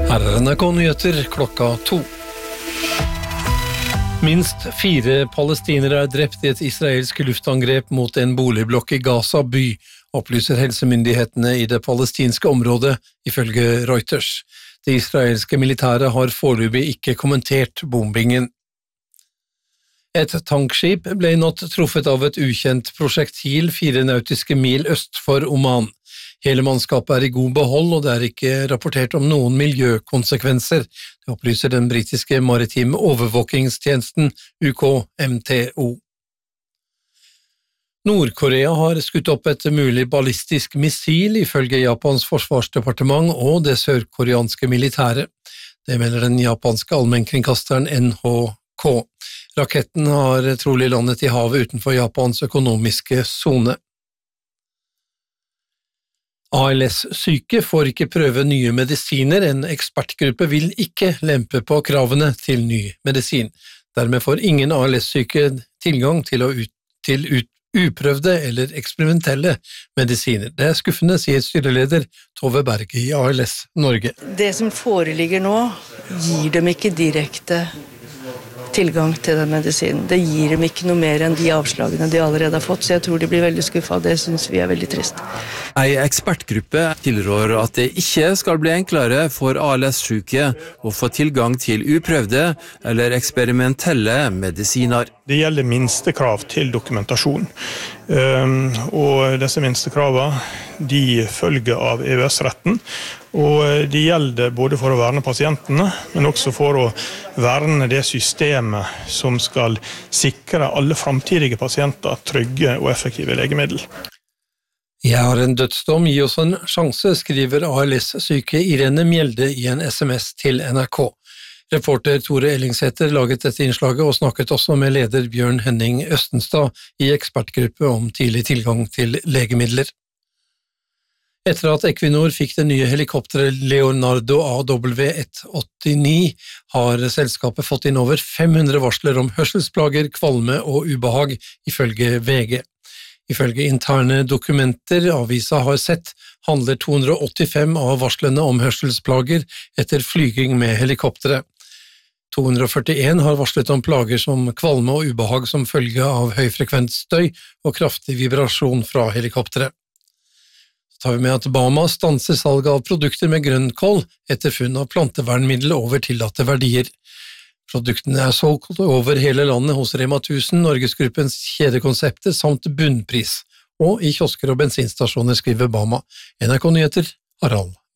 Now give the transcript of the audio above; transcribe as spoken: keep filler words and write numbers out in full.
Her er N R K-nyheter klokka to. Minst fire palestinere er drept i et israelsk luftangrep mot en boligblokk i Gaza by, opplyser helsemyndighetene i det palestinske området, ifølge Reuters. Det israelske militæret har foreløpig ikke kommentert bombingen. Et tankskip ble i natt truffet av et ukjent prosjektil fire nautiske mil øst for Oman. Hele mannskapet er i god behold, og det er ikke rapportert om noen miljøkonsekvenser. Det opplyser den britiske maritime overvåkingstjenesten U K M T O. Nord-Korea har skutt opp et mulig ballistisk missil, ifølge Japans forsvarsdepartement og det sørkoreanske militæret. Det melder den japanske allmennkringkasteren N H K. Raketten har trolig landet i havet utenfor Japans økonomiske zone. A L S-syke får ikke prøve nye medisiner, en ekspertgruppe vil ikke lempe på kravene til ny medisin. Dermed får ingen A L S-syke tilgang til, å ut, til ut, uprøvde eller eksperimentelle medisiner. Det er skuffende, sier styreleder Tove Berge i A L S Norge. Det som foreligger nå, gir dem ikke direkte tilgang til den medisinen. Det gir dem ikke noe mer enn de avslagene de allerede har fått, så jeg tror de blir veldig skuffet, og det synes vi er veldig trist. En ekspertgruppe tilrår at det ikke skal bli enklere for A L S-syke å få tilgang til uprøvde eller eksperimentelle medisiner. Det gjelder minstekrav til dokumentasjon, og disse minstekravene de følger av E U S-retten, og de gjelder både for å verne pasientene, men også for å verne det systemet som skal sikre alle fremtidige pasienter trygge og effektive legemiddel. Jeg har en dødsdom, gi oss en sjanse, skriver A L S-syke Irene Mjelde i en S M S til N R K. Reporter Tore Ellingsæter laget dette innslaget og snakket også med leder Bjørn Henning Østenstad i ekspertgruppe om tidlig tilgang til legemidler. Etter at Equinor fikk det nye helikopteret Leonardo A W ett åttini, har selskapet fått inn over fem hundre varsler om hørselsplager, kvalme og ubehag, ifølge V G. Ifølge interne dokumenter avisa har sett, handler to hundre åttifem av varslene om hørselsplager etter flyging med helikopteret. to hundre førtien har varslet om plager som kvalme og ubehag som følge av høyfrekvent støy og kraftig vibrasjon fra helikopteret. Så tar vi med at Bama stanser salget av produkter med grønnkål etter funn av plantevernmiddel over tillatte verdier. Produktene er solgt over hele landet hos Rema tusen, Norgesgruppens kjedekonsepter samt bunnpris, og i kiosker og bensinstasjoner, skriver Bama. N R K-nyheter, Harald